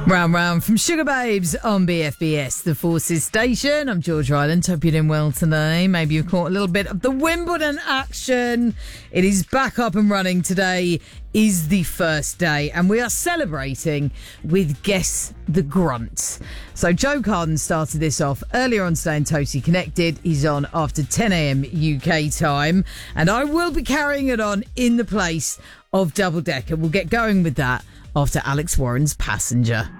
Round round from Sugar Babes on BFBS, the Forces Station. I'm George Ryland. Hope you're doing well today. Maybe you've caught a little bit of the Wimbledon action. It is back up and running. Today is the first day, and we are celebrating with Guess the Grunt. So Joe Carden started this off earlier on today in Totally Connected. He's on after 10 a.m. UK time, and I will be carrying it on in the place of Double Decker. We'll get going with that after Alex Warren's Passenger.